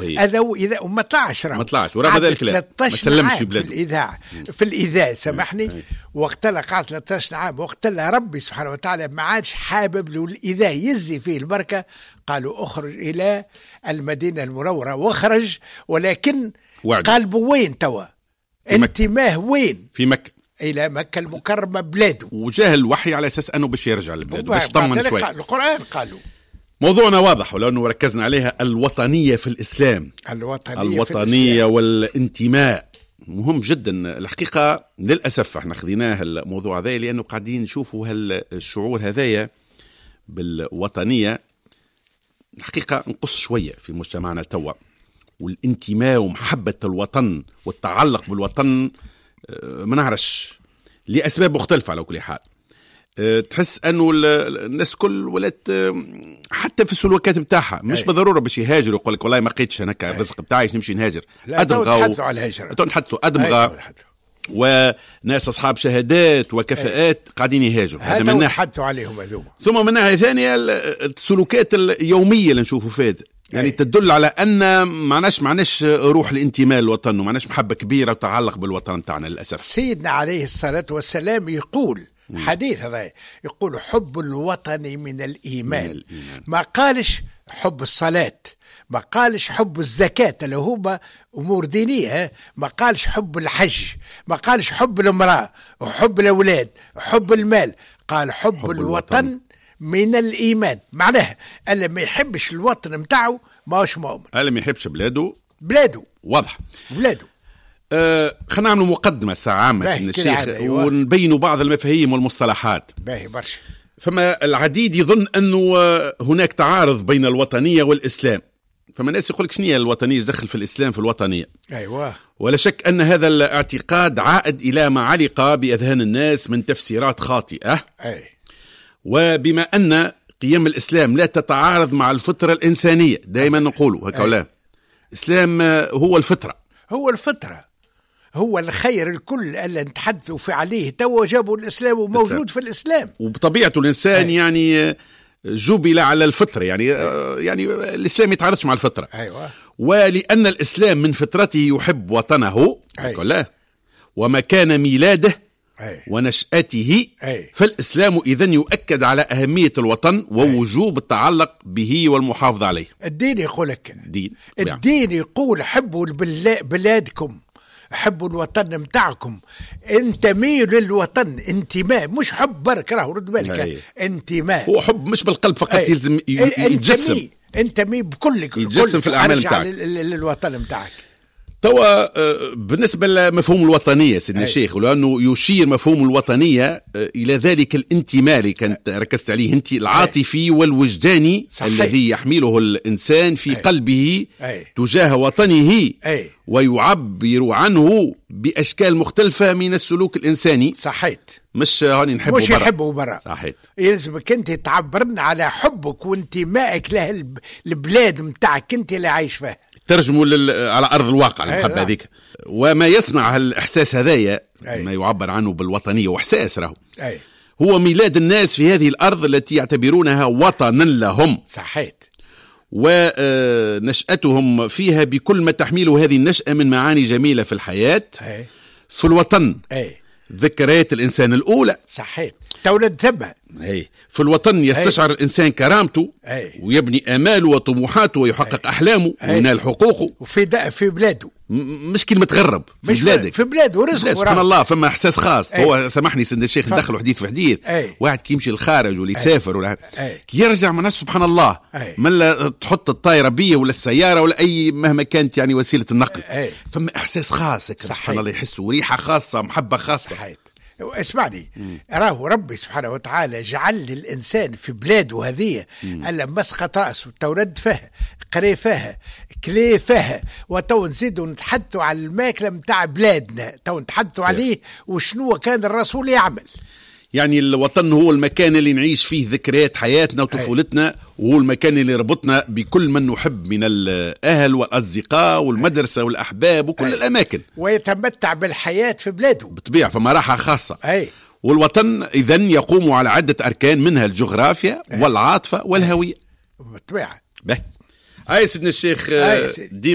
هذا إذا ما طلعش ورغم ذلك لا ما سلمش في بلاده في الإذاعة سامحني. وقت لا قعد 13 عام، وقت لا ربي سبحانه وتعالى ما عادش حابب له الإذاعة يزي فيه البركة، قالوا اخرج إلى المدينة المنورة، واخرج ولكن قلبه وين توا؟ انتماه وين؟ في مكة، إلى مكة المكرمة بلاده، وجاه الوحي على أساس أنه باش يرجع لبلاده باش يطمن شوي. القرآن قالوا موضوعنا واضح، ولأنه ركزنا عليها الوطنية في الإسلام. الوطنية والانتماء مهم جدا الحقيقة. للأسف احنا خذيناه الموضوع هذا لأنه قاعدين نشوفوا الشعور هذايا بالوطنية الحقيقة نقص شوية في مجتمعنا توا، والانتماء ومحبة الوطن والتعلق بالوطن ما نعرفش لأسباب مختلفة. على كل حال تحس أنه الناس كل ولات حتى في السلوكات بتاعها مش بالضرورة باش يهاجر ويقول لك والله ما لقيتش أنا الرزق بتاعي نمشي نهاجر. أدمغة على الهجرة، أدمغة وناس أصحاب شهادات وكفاءات قاعدين يهاجروا، هذا من ناحية عليهم هذوما. ثم من ناحية ثانية السلوكات اليومية اللي نشوفوا فيها يعني تدل على أن معناش روح الانتماء للوطن ومعناش محبة كبيرة وتعلق بالوطن تاعنا للأسف. سيدنا عليه الصلاة والسلام يقول حديث هذا، يقول حب الوطن من الإيمان. ما قالش حب الصلاة، ما قالش حب الزكاة اللي هما أمور دينية، ما قالش حب الحج، ما قالش حب المرأة وحب الأولاد وحب المال، قال حب الوطن من الإيمان. معناها اللي ما يحبش الوطن متاعه ما هوش مؤمن، اللي ما يحبش بلاده واضح بلاده. خلينا نعملوا مقدمة ساعة عامة سيدنا الشيخ ونبينوا بعض المفاهيم والمصطلحات. باهي برشا. فما العديد يظن أنه هناك تعارض بين الوطنية والإسلام، فما الناس يقول لك شنو هي الوطنية دخل في الإسلام في الوطنية. أيوة. ولا شك أن هذا الاعتقاد عائد إلى ما علق بأذهان الناس من تفسيرات خاطئة. وبما أن قيم الإسلام لا تتعارض مع الفطرة الإنسانية، دائما نقولوا هكا ولا الإسلام هو الفطرة، هو الخير الكل اللي نتحدثوا في عليه توا جابوا الإسلام وموجود في الإسلام، وبطبيعته الإنسان يعني جبل على الفطرة، يعني الإسلام يتعارضش مع الفطرة. ولأن الإسلام من فطرته يحب وطنه ومكان ميلاده ونشأته، فالإسلام إذن يؤكد أهمية الوطن ووجوب التعلق به والمحافظة عليه. الدين يقولك الدين يقول حبوا بلادكم، حبوا الوطن متاعكم، انتميوا للوطن انتماء، مش حب برك، راه رد بالك انتماء، هو حب مش بالقلب فقط، يلزم يتجسم، انتمي بكلك، يتجسم في الأعمال متاعك للوطن متاعك. توا بالنسبة لمفهوم الوطنية سيدنا الشيخ، ولأنه يشير مفهوم الوطنية إلى ذلك الانتماء اللي كانت ركزت عليه انت، العاطفي والوجداني الذي يحمله الإنسان في قلبه تجاه وطنه ويعبر عنه بأشكال مختلفة من السلوك الإنساني. صحيت. مش هاني نحبه مش يحبه برا. صحيت. يلزمك انت تعبرنا على حبك وانتمائك له البلاد متاعك انت اللي عايش فيها، ترجموا على أرض الواقع المحبة هذيك. وما يصنع الإحساس هذايا ما يعبر عنه بالوطنية، وإحساس راهو هو ميلاد الناس في هذه الأرض التي يعتبرونها وطنا لهم. صحيت. ونشأتهم فيها بكل ما تحمله هذه النشأة من معاني جميلة في الحياة. في الوطن ذكريات الإنسان الأولى. صحيت. تولد ثبة. في الوطن يستشعر الإنسان كرامته ويبني آماله وطموحاته ويحقق أحلامه وينال حقوقه. في بلاده، مش كلمة تغرب في بلادك، في بلاده ورزقه. سبحان الله، فما إحساس خاص. هو سامحني سيدنا الشيخ ندخلوا حديث في حديث. واحد كي يمشي الخارج ولا يسافر ولا كي يرجع من سبحان الله من لا تحط الطائرة بيه ولا السيارة ولا أي مهما كانت يعني وسيلة النقل، فما إحساس خاص سبحان الله، يحسوا ريحة خاصة، محبة خاصة. اسمعني، راه ربي سبحانه وتعالى جعل للإنسان في بلاده هذه ألا مسقط رأسه تورد فيها، قري فيها، كلي فيها، وتو نزيدوا نتحدثوا على الماكلة متاع بلادنا، تو نتحدثوا عليه وشنو كان الرسول يعمل. يعني الوطن هو المكان اللي نعيش فيه ذكريات حياتنا وطفولتنا، وهو المكان اللي ربطنا بكل من نحب من الأهل والأصدقاء والمدرسة والأحباب وكل الأماكن، ويتمتع بالحياة في بلاده بطبيعة، فما راحة خاصة. والوطن إذن يقوم على عدة أركان، منها الجغرافيا والعاطفة والهوية بطبيعة. سيدنا الشيخ